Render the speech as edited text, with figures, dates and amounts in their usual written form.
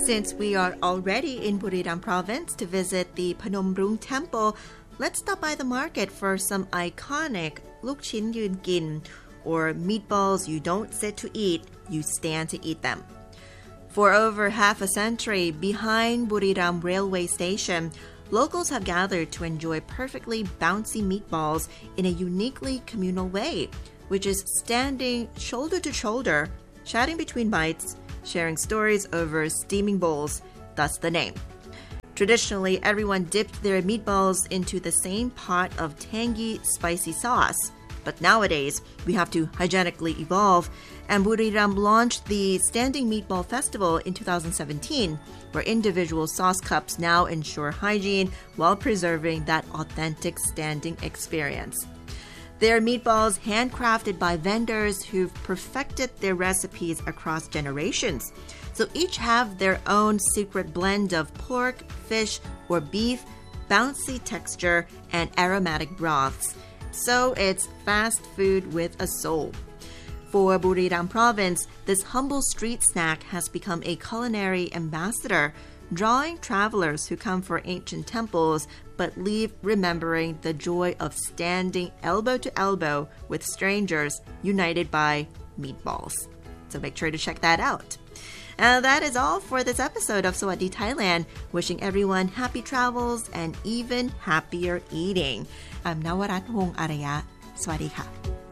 Since we are already in Buriram province to visit the Phnom Rung Temple, let's stop by the market for some iconic Luk Chin Yun Gin, or meatballs you don't sit to eat, you stand to eat them. For over half a century, behind Buriram railway station, locals have gathered to enjoy perfectly bouncy meatballs in a uniquely communal way, which is standing shoulder to shoulder, chatting between bites, sharing stories over steaming bowls, thus the name. Traditionally, everyone dipped their meatballs into the same pot of tangy, spicy sauce. But nowadays, we have to hygienically evolve, and Buriram launched the Standing Meatball Festival in 2017, where individual sauce cups now ensure hygiene while preserving that authentic standing experience. Their meatballs handcrafted by vendors who've perfected their recipes across generations. So each have their own secret blend of pork, fish, or beef, bouncy texture, and aromatic broths. So it's fast food with a soul. For Buriram province, this humble street snack has become a culinary ambassador, drawing travelers who come for ancient temples but leave remembering the joy of standing elbow to elbow with strangers united by meatballs. So make sure to check that out. And that is all for this episode of Sawadee Thailand. Wishing everyone happy travels and even happier eating. I'm Nawarat Wong Araya. Sawasdee ka.